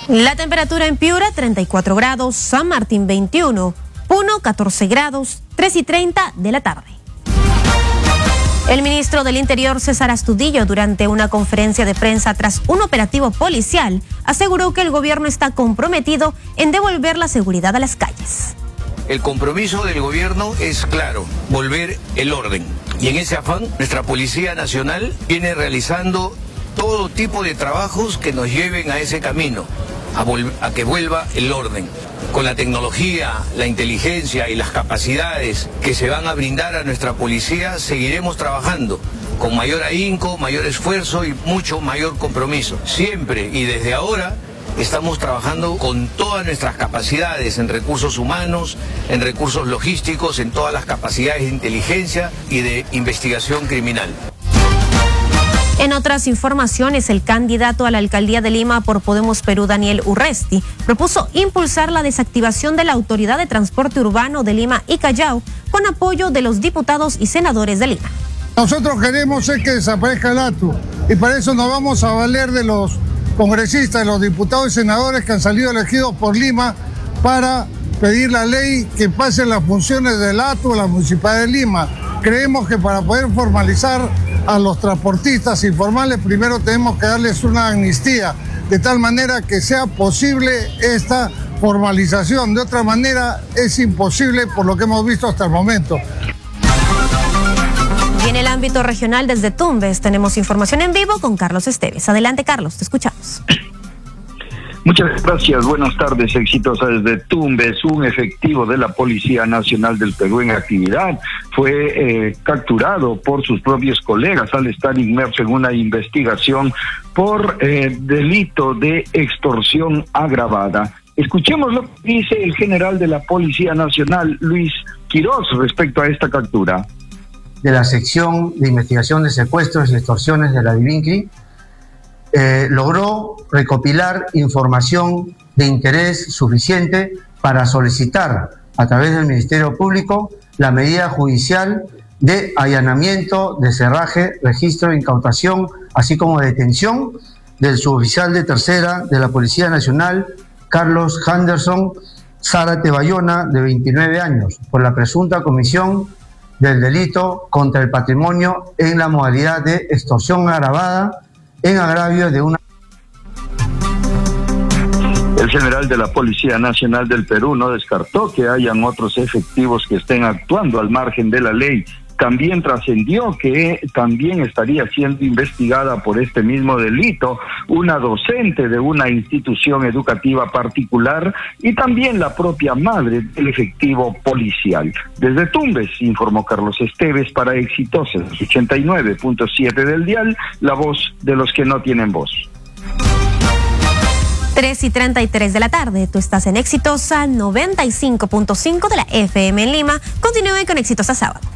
La temperatura en Piura 34 grados, San Martín 21, Puno 14 grados, 3:30 de la tarde. El ministro del Interior, César Astudillo, durante una conferencia de prensa tras un operativo policial, aseguró que el gobierno está comprometido en devolver la seguridad a las calles. El compromiso del gobierno es claro, volver el orden. Y en ese afán, nuestra Policía Nacional viene realizando todo tipo de trabajos que nos lleven a ese camino, a que vuelva el orden. Con la tecnología, la inteligencia y las capacidades que se van a brindar a nuestra policía, seguiremos trabajando con mayor ahínco, mayor esfuerzo y mucho mayor compromiso. Siempre y desde ahora estamos trabajando con todas nuestras capacidades en recursos humanos, en recursos logísticos, en todas las capacidades de inteligencia y de investigación criminal. En otras informaciones, el candidato a la alcaldía de Lima por Podemos Perú, Daniel Urresti, propuso impulsar la desactivación de la Autoridad de Transporte Urbano de Lima y Callao con apoyo de los diputados y senadores de Lima. Nosotros queremos que desaparezca el ATU y para eso nos vamos a valer de los congresistas, de los diputados y senadores que han salido elegidos por Lima para pedir la ley que pase las funciones del ATU a la Municipalidad de Lima. Creemos que para poder formalizar a los transportistas informales, primero tenemos que darles una amnistía, de tal manera que sea posible esta formalización. De otra manera es imposible por lo que hemos visto hasta el momento. Y en el ámbito regional, desde Tumbes, tenemos información en vivo con Carlos Esteves. Adelante, Carlos, te escuchamos. Muchas gracias, buenas tardes, exitosa desde Tumbes. Un efectivo de la Policía Nacional del Perú en actividad fue capturado por sus propios colegas al estar inmerso en una investigación por delito de extorsión agravada. Escuchemos lo que dice el general de la Policía Nacional, Luis Quirós, respecto a esta captura. De la sección de investigación de secuestros y extorsiones de la DIVINCRI, logró recopilar información de interés suficiente para solicitar a través del Ministerio Público la medida judicial de allanamiento, de cerraje, registro e incautación, así como detención del suboficial de tercera de la Policía Nacional, Carlos Henderson Zárate Bayona, de 29 años, por la presunta comisión del delito contra el patrimonio en la modalidad de extorsión agravada en agravio de una... El general de la Policía Nacional del Perú no descartó que hayan otros efectivos que estén actuando al margen de la ley. También trascendió que también estaría siendo investigada por este mismo delito una docente de una institución educativa particular y también la propia madre del efectivo policial. Desde Tumbes, informó Carlos Esteves para Exitosa 89.7 del dial, la voz de los que no tienen voz. 3:33 de la tarde, tú estás en Exitosa 95.5 de la FM en Lima. Continúen con Exitosa Sábado.